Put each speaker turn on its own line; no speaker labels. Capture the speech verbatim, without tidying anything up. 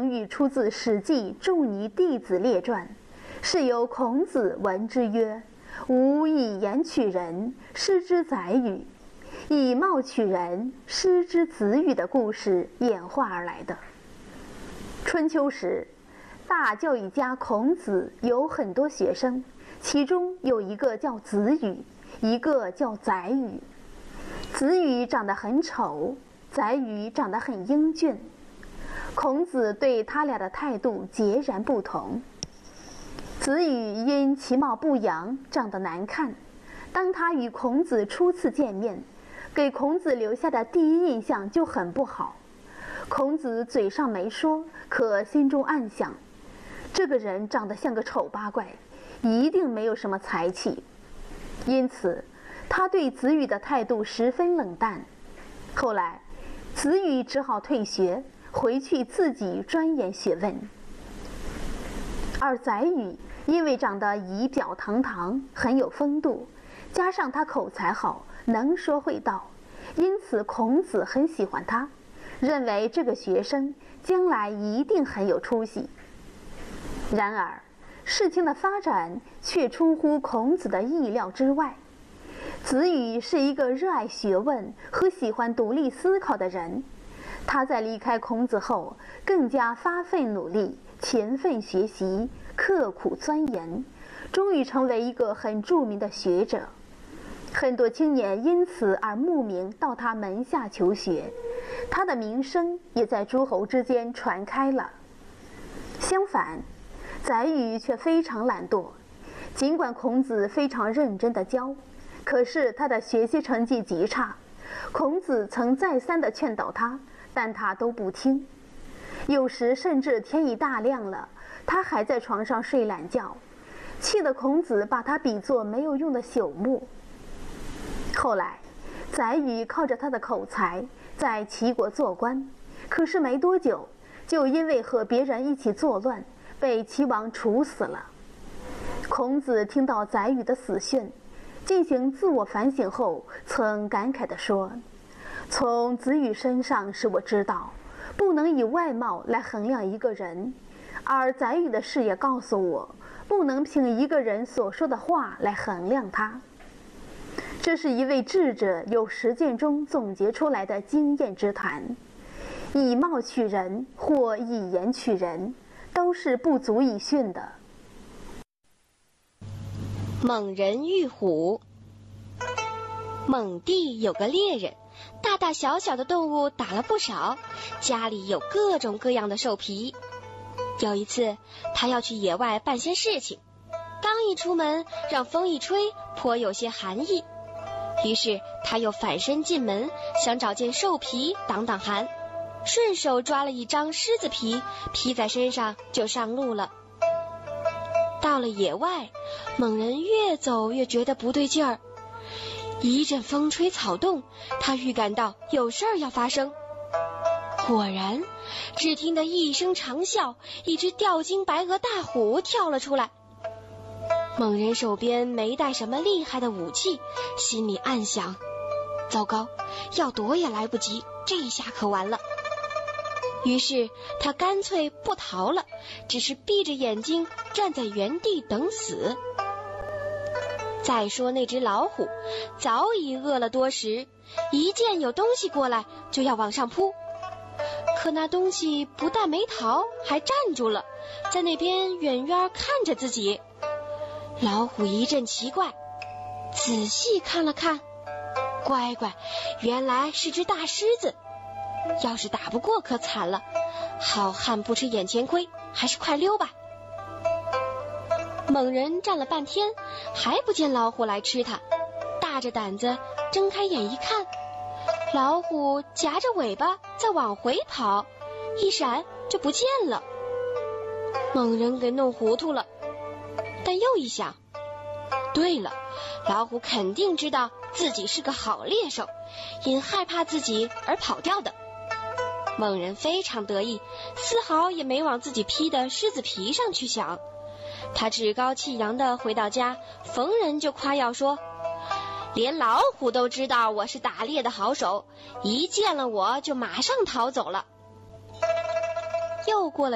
终于出自《史记·仲尼弟子列传》，是由孔子闻之曰：“吾以言取人，失之宰予；以貌取人，失之子羽”的故事演化而来的。春秋时，大教育家孔子有很多学生，其中有一个叫子羽，一个叫宰予。子羽长得很丑，宰予长得很英俊。孔子对他俩的态度截然不同。子羽因其貌不扬，长得难看，当他与孔子初次见面，给孔子留下的第一印象就很不好。孔子嘴上没说，可心中暗想，这个人长得像个丑八怪，一定没有什么才气。因此他对子羽的态度十分冷淡。后来子羽只好退学，回去自己钻研学问。而宰予因为长得仪表堂堂，很有风度，加上他口才好，能说会道，因此孔子很喜欢他，认为这个学生将来一定很有出息。然而事情的发展却出乎孔子的意料之外。子羽是一个热爱学问和喜欢独立思考的人，他在离开孔子后更加发奋努力，勤奋学习，刻苦钻研，终于成为一个很著名的学者。很多青年因此而慕名到他门下求学，他的名声也在诸侯之间传开了。相反，宰予却非常懒惰，尽管孔子非常认真地教，可是他的学习成绩极差，孔子曾再三地劝导他，但他都不听。有时甚至天已大亮了，他还在床上睡懒觉，气得孔子把他比作没有用的朽木。后来宰予靠着他的口才在齐国做官，可是没多久就因为和别人一起作乱被齐王处死了。孔子听到宰予的死讯，进行自我反省后，曾感慨地说：“从子羽身上使我知道，不能以外貌来衡量一个人，而宰予的事也告诉我，不能凭一个人所说的话来衡量他。”这是一位智者由实践中总结出来的经验之谈。以貌取人或以言取人，都是不足以训的。
猛人遇虎。猛地有个猎人，大大小小的动物打了不少，家里有各种各样的兽皮。有一次他要去野外办些事情，刚一出门，让风一吹，颇有些寒意。于是他又反身进门，想找件兽皮挡挡寒，顺手抓了一张狮子皮披在身上就上路了。到了野外，猛人越走越觉得不对劲儿，一阵风吹草动，他预感到有事儿要发生。果然，只听得一声长啸，一只吊睛白额大虎跳了出来。猛人手边没带什么厉害的武器，心里暗想：糟糕，要躲也来不及，这下可完了。于是他干脆不逃了，只是闭着眼睛站在原地等死。再说那只老虎早已饿了多时，一见有东西过来就要往上扑，可那东西不但没逃，还站住了，在那边远远看着自己。老虎一阵奇怪，仔细看了看，乖乖，原来是只大狮子。要是打不过可惨了，好汉不吃眼前亏，还是快溜吧。猛人站了半天，还不见老虎来吃他，大着胆子睁开眼一看，老虎夹着尾巴在往回跑，一闪就不见了。猛人给弄糊涂了，但又一想，对了，老虎肯定知道自己是个好猎手，因害怕自己而跑掉的。猛人非常得意，丝毫也没往自己披的狮子皮上去想。他趾高气扬地回到家，逢人就夸耀说：连老虎都知道我是打猎的好手，一见了我就马上逃走了。又过了